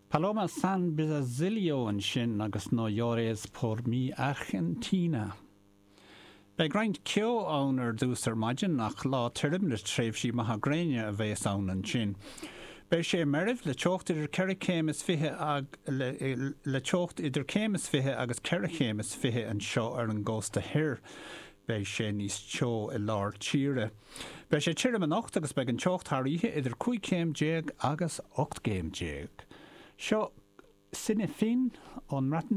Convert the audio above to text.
Paloma San Basilio an sin agus nó Llores por mi Argentina. Bei graint cio owner dúsar maidin nach lá tuirim le tréimh sí mahagréine a bheith ann an sin. Bei sé meribh le teocht idir cericémas fithe le teocht idir cémas fithe agus cericémas fithe an seo ar an ggósta hir. Bei sé níos teo I lár tíre. Bei sé tírim an 8 agus beag an teocht tharíthe idir 5 céim déag agus 8 céim déag. Seo sinna fin an ratan